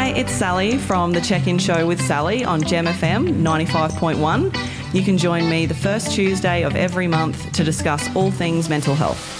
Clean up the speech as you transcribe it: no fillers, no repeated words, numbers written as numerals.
it's Sally from The Check-In Show with Sally on Gem FM 95.1. You can join me the first Tuesday of every month to discuss all things mental health.